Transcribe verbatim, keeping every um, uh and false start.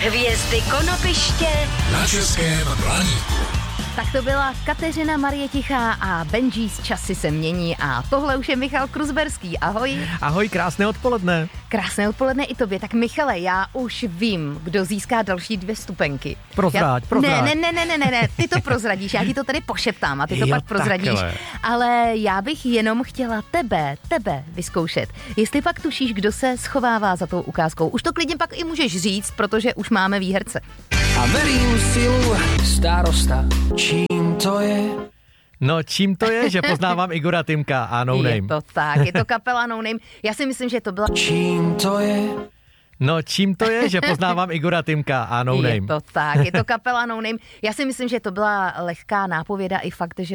Hvězdy konopiště na Českém Lani. Tak to byla Kateřina Marie Tichá a Benji z Časy se mění a tohle už je Michal Kruzberský. Ahoj. Ahoj, krásné odpoledne. Krásné odpoledne i tobě. Tak Michale, já už vím, kdo získá další dvě stupenky. Prozrať, já... prozrať. Ne, ne, ne, ne, ne, ne, ty to prozradíš, já ti to tady pošeptám a ty to Jo, pak prozradíš. takhle. Ale já bych jenom chtěla tebe, tebe vyzkoušet. Jestli pak tušíš, kdo se schovává za tou ukázkou. Už to klidně pak i můžeš říct, protože už máme výherce. A verím v silu starosta, čím to je? No, čím to je, že poznávám Igora Timka a No Name? Je to tak, je to kapela No Name. Já si myslím, že to byla... Čím to je? No, čím to je, že poznávám Igora Timka a No Name? Je to tak, je to kapela No Name. Já si myslím, že to byla lehká nápověda i fakt, že